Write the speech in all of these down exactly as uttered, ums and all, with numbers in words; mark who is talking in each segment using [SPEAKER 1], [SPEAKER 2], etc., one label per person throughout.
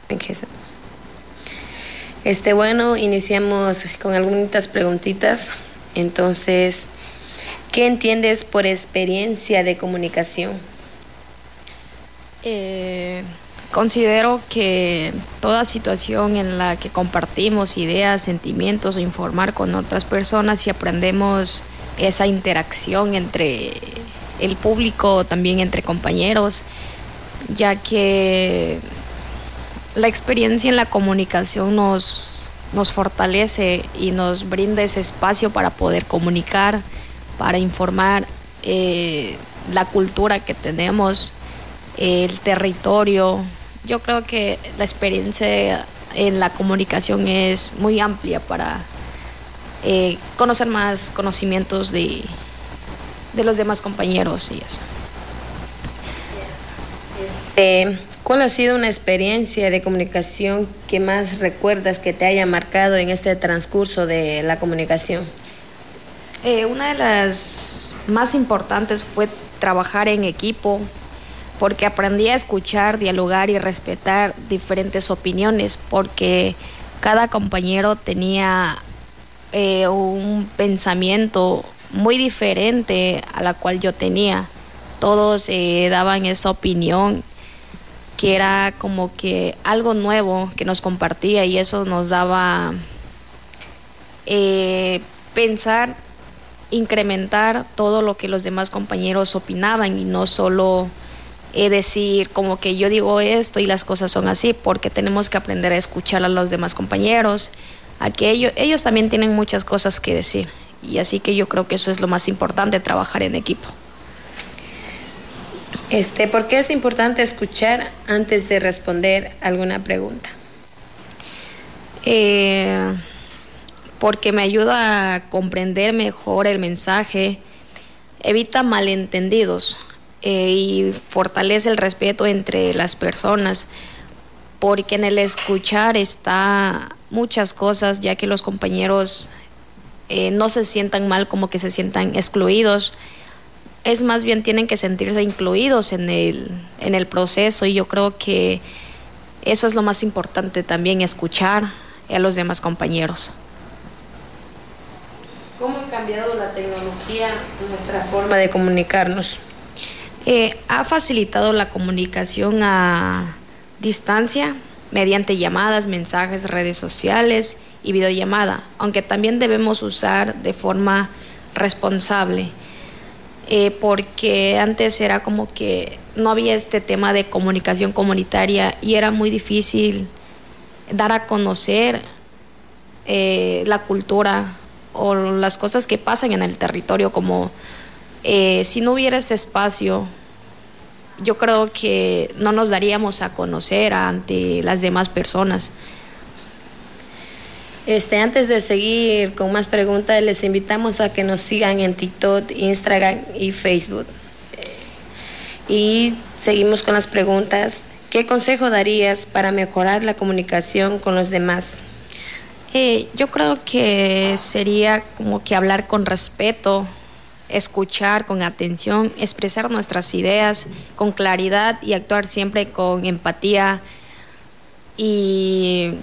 [SPEAKER 1] Este, bueno, iniciamos con algunas preguntitas. Entonces, ¿qué entiendes por experiencia de comunicación?
[SPEAKER 2] Eh, considero que toda situación en la que compartimos ideas, sentimientos o informar con otras personas y aprendemos esa interacción entre el público, también entre compañeros, ya que la experiencia en la comunicación nos, nos fortalece y nos brinda ese espacio para poder comunicar, para informar eh, la cultura que tenemos, el territorio. Yo creo que la experiencia en la comunicación es muy amplia para eh, conocer más conocimientos de, de los demás compañeros y eso.
[SPEAKER 1] Este, ¿cuál ha sido una experiencia de comunicación que más recuerdas que te haya marcado en este transcurso de la comunicación?
[SPEAKER 2] Eh, una de las más importantes fue trabajar en equipo, porque aprendí a escuchar, dialogar y respetar diferentes opiniones, porque cada compañero tenía eh, un pensamiento muy diferente a la cual yo tenía. Todos eh, daban esa opinión que era como que algo nuevo que nos compartía, y eso nos daba eh, pensar, incrementar todo lo que los demás compañeros opinaban, y no solo eh, decir como que yo digo esto y las cosas son así, porque tenemos que aprender a escuchar a los demás compañeros, a que ellos, ellos también tienen muchas cosas que decir, y así que yo creo que eso es lo más importante, trabajar en equipo.
[SPEAKER 1] Este, ¿por qué es importante escuchar antes de responder alguna pregunta?
[SPEAKER 2] Eh, porque me ayuda a comprender mejor el mensaje, evita malentendidos eh, y fortalece el respeto entre las personas, porque en el escuchar está muchas cosas, ya que los compañeros eh, no se sientan mal, como que se sientan excluidos. Es más bien tienen que sentirse incluidos en el, en el proceso, y yo creo que eso es lo más importante también, escuchar a los demás compañeros.
[SPEAKER 1] ¿Cómo ha cambiado la tecnología en nuestra forma de comunicarnos?
[SPEAKER 2] Eh, ha facilitado la comunicación a distancia mediante llamadas, mensajes, redes sociales y videollamada, aunque también debemos usar de forma responsable. Eh, porque antes era como que no había este tema de comunicación comunitaria y era muy difícil dar a conocer eh, la cultura o las cosas que pasan en el territorio, como eh, si no hubiera este espacio, yo creo que no nos daríamos a conocer ante las demás personas.
[SPEAKER 1] Este, antes de seguir con más preguntas, les invitamos a que nos sigan en TikTok, Instagram y Facebook. Y seguimos con las preguntas. ¿Qué consejo darías para mejorar la comunicación con los demás?
[SPEAKER 2] Eh, yo creo que sería como que hablar con respeto, escuchar con atención, expresar nuestras ideas con claridad y actuar siempre con empatía, y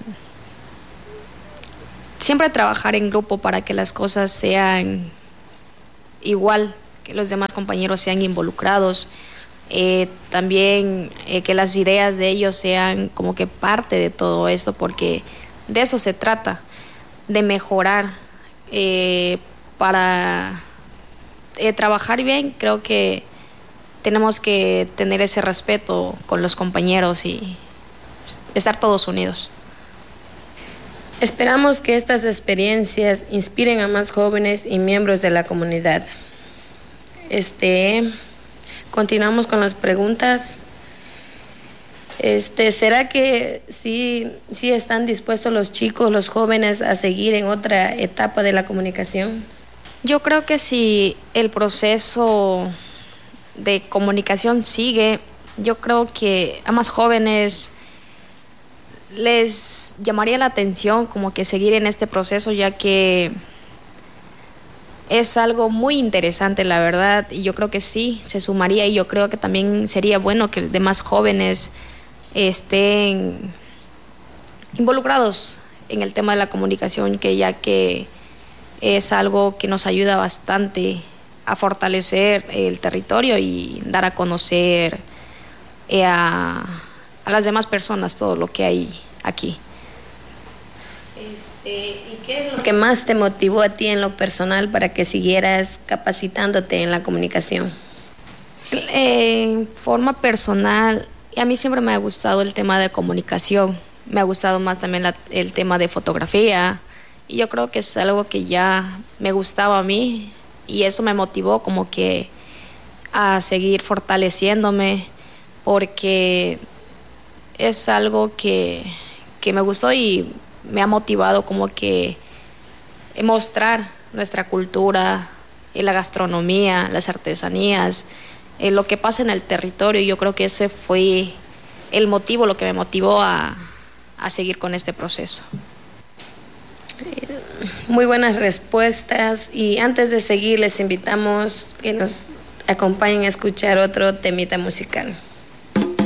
[SPEAKER 2] siempre trabajar en grupo para que las cosas sean igual, que los demás compañeros sean involucrados, eh, también eh, que las ideas de ellos sean como que parte de todo esto, porque de eso se trata, de mejorar eh, para eh, trabajar bien. Creo que tenemos que tener ese respeto con los compañeros y estar todos unidos.
[SPEAKER 1] Esperamos que estas experiencias inspiren a más jóvenes y miembros de la comunidad. Este, continuamos con las preguntas. Este, ¿será que sí, sí están dispuestos los chicos, los jóvenes, a seguir en otra etapa de la comunicación?
[SPEAKER 2] Yo creo que si el proceso de comunicación sigue, yo creo que a más jóvenes les llamaría la atención como que seguir en este proceso, ya que es algo muy interesante, la verdad, y yo creo que sí, se sumaría, y yo creo que también sería bueno que los demás jóvenes estén involucrados en el tema de la comunicación, que ya que es algo que nos ayuda bastante a fortalecer el territorio y dar a conocer eh, a, a las demás personas todo lo que hay aquí.
[SPEAKER 1] Este, ¿y qué es lo que más te motivó a ti en lo personal para que siguieras capacitándote en la comunicación?
[SPEAKER 2] En forma personal, a mí siempre me ha gustado el tema de comunicación, me ha gustado más también la, el tema de fotografía, y yo creo que es algo que ya me gustaba a mí, y eso me motivó como que a seguir fortaleciéndome, porque es algo que, que me gustó y me ha motivado como que mostrar nuestra cultura, la gastronomía, las artesanías, eh, lo que pasa en el territorio. Yo creo que ese fue el motivo, lo que me motivó a, a seguir con este proceso.
[SPEAKER 1] Muy buenas respuestas, y antes de seguir les invitamos que nos acompañen a escuchar otro temita musical.